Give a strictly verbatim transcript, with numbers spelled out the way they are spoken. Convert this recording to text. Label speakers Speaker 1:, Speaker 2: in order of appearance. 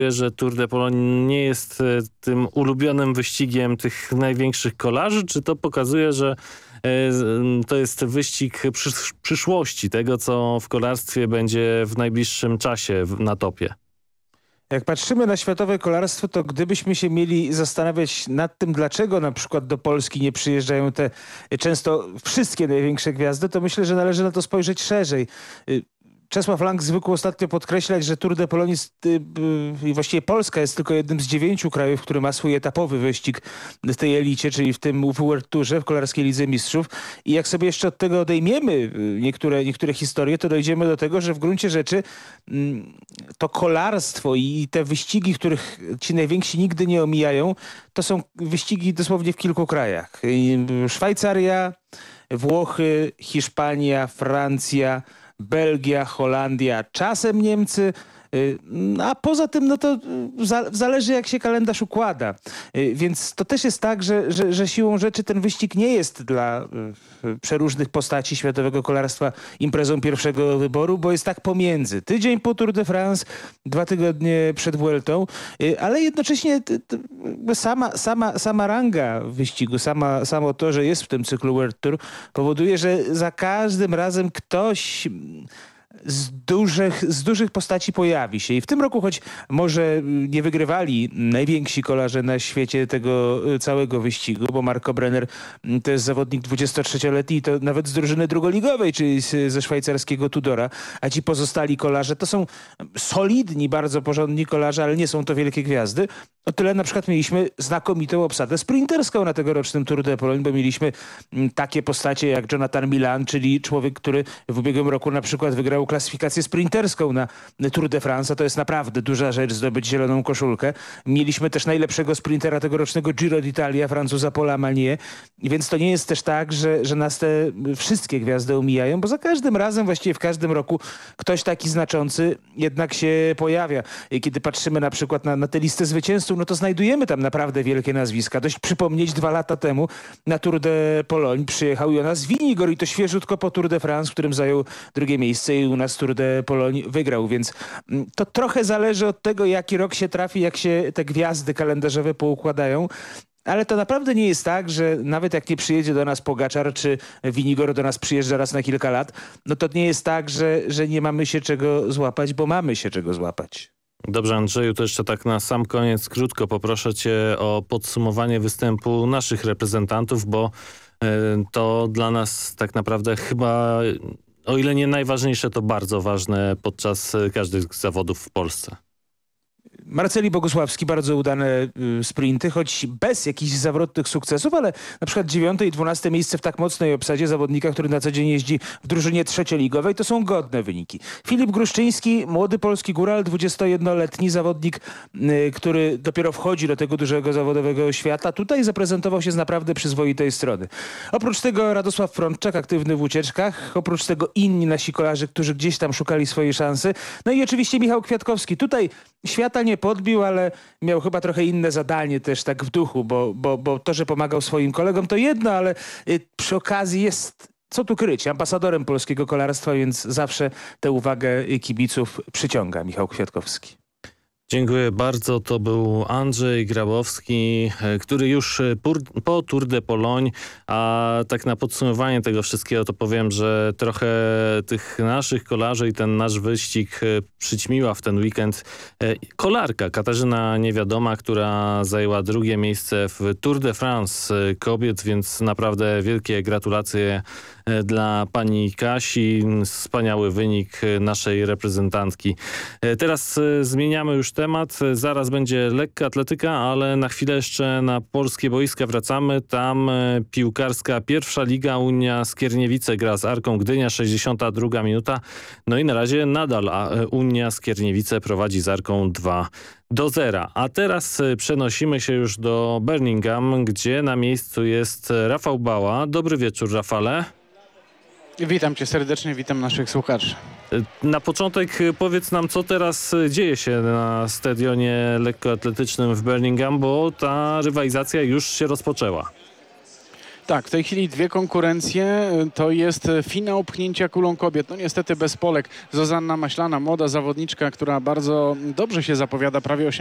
Speaker 1: że Tour de Pologne nie jest tym ulubionym wyścigiem tych największych kolarzy, czy to pokazuje, że to jest wyścig przysz przyszłości, tego co w kolarstwie będzie w najbliższym czasie na topie?
Speaker 2: Jak patrzymy na światowe kolarstwo, to gdybyśmy się mieli zastanawiać nad tym, dlaczego na przykład do Polski nie przyjeżdżają te często wszystkie największe gwiazdy, to myślę, że należy na to spojrzeć szerzej. Czesław Lang zwykł ostatnio podkreślać, że Tour de Pologne jest, i właściwie Polska jest tylko jednym z dziewięciu krajów, który ma swój etapowy wyścig w tej elicie, czyli w tym World Tourze, w Kolarskiej Lidze Mistrzów. I jak sobie jeszcze od tego odejmiemy niektóre, niektóre historie, to dojdziemy do tego, że w gruncie rzeczy to kolarstwo i te wyścigi, których ci najwięksi nigdy nie omijają, to są wyścigi dosłownie w kilku krajach. Szwajcaria, Włochy, Hiszpania, Francja, Belgia, Holandia, czasem Niemcy, a poza tym no to zależy jak się kalendarz układa. Więc to też jest tak, że, że, że siłą rzeczy ten wyścig nie jest dla przeróżnych postaci światowego kolarstwa imprezą pierwszego wyboru, bo jest tak pomiędzy. Tydzień po Tour de France, dwa tygodnie przed Vueltą, ale jednocześnie sama, sama, sama ranga wyścigu, sama, samo to, że jest w tym cyklu World Tour powoduje, że za każdym razem ktoś z dużych, z dużych postaci pojawi się. I w tym roku, choć może nie wygrywali najwięksi kolarze na świecie tego całego wyścigu, bo Marco Brenner to jest zawodnik dwudziestotrzyletni i to nawet z drużyny drugoligowej, czyli z, ze szwajcarskiego Tudora, a ci pozostali kolarze to są solidni, bardzo porządni kolarze, ale nie są to wielkie gwiazdy. O tyle na przykład mieliśmy znakomitą obsadę sprinterską na tegorocznym Tour de Pologne, bo mieliśmy takie postacie jak Jonathan Milan, czyli człowiek, który w ubiegłym roku na przykład wygrał klasyfikację sprinterską na Tour de France, a to jest naprawdę duża rzecz zdobyć zieloną koszulkę. Mieliśmy też najlepszego sprintera tegorocznego Giro d'Italia, Francuza Paula Magnier, więc to nie jest też tak, że, że nas te wszystkie gwiazdy omijają, bo za każdym razem, właściwie w każdym roku ktoś taki znaczący jednak się pojawia. I kiedy patrzymy na przykład na, na tę listę zwycięzców, no to znajdujemy tam naprawdę wielkie nazwiska. Dość przypomnieć, dwa lata temu na Tour de Pologne przyjechał Jonas Vingegaard i to świeżutko po Tour de France, w którym zajął drugie miejsce i u nas Tour de Pologne wygrał, więc to trochę zależy od tego, jaki rok się trafi, jak się te gwiazdy kalendarzowe poukładają. Ale to naprawdę nie jest tak, że nawet jak nie przyjedzie do nas Pogaczar, czy Vingegaard do nas przyjeżdża raz na kilka lat, no to nie jest tak, że, że nie mamy się czego złapać, bo mamy się czego złapać.
Speaker 1: Dobrze, Andrzeju, to jeszcze tak na sam koniec krótko poproszę cię o podsumowanie występu naszych reprezentantów, bo y, to dla nas tak naprawdę chyba, o ile nie najważniejsze, to bardzo ważne podczas każdych zawodów w Polsce.
Speaker 2: Marceli Bogusławski, bardzo udane y, sprinty, choć bez jakichś zawrotnych sukcesów, ale na przykład dziewiąte i dwunaste miejsce w tak mocnej obsadzie zawodnika, który na co dzień jeździ w drużynie trzecioligowej, to są godne wyniki. Filip Gruszczyński, młody polski góral, dwudziestojednoletni zawodnik, y, który dopiero wchodzi do tego dużego zawodowego świata. Tutaj zaprezentował się z naprawdę przyzwoitej strony. Oprócz tego Radosław Frączczak, aktywny w ucieczkach, oprócz tego inni nasi kolarze, którzy gdzieś tam szukali swojej szansy. No i oczywiście Michał Kwiatkowski. Tutaj świata nie podbił, ale miał chyba trochę inne zadanie też tak w duchu, bo, bo, bo to, że pomagał swoim kolegom to jedno, ale y, przy okazji jest, co tu kryć, ambasadorem polskiego kolarstwa, więc zawsze tę uwagę kibiców przyciąga Michał Kwiatkowski.
Speaker 1: Dziękuję bardzo. To był Andrzej Grabowski, który już po Tour de Pologne, a tak na podsumowanie tego wszystkiego to powiem, że trochę tych naszych kolarzy i ten nasz wyścig przyćmiła w ten weekend kolarka Katarzyna Niewiadoma, która zajęła drugie miejsce w Tour de France kobiet, więc naprawdę wielkie gratulacje dla pani Kasi. Wspaniały wynik naszej reprezentantki. Teraz zmieniamy już temat. Zaraz będzie lekka atletyka, ale na chwilę jeszcze na polskie boiska wracamy. Tam piłkarska pierwsza liga. Unia Skierniewice gra z Arką Gdynia, sześćdziesiąta druga minuta. No i na razie nadal Unia Skierniewice prowadzi z Arką dwa do zera. A teraz przenosimy się już do Birmingham, gdzie na miejscu jest Rafał Bała. Dobry wieczór, Rafale.
Speaker 3: Witam cię serdecznie, witam naszych słuchaczy.
Speaker 1: Na początek powiedz nam, co teraz dzieje się na stadionie lekkoatletycznym w Birmingham, bo ta rywalizacja już się rozpoczęła.
Speaker 3: Tak, w tej chwili dwie konkurencje. To jest finał pchnięcia kulą kobiet. No niestety bez Polek. Zuzanna Maślana, młoda zawodniczka, która bardzo dobrze się zapowiada, prawie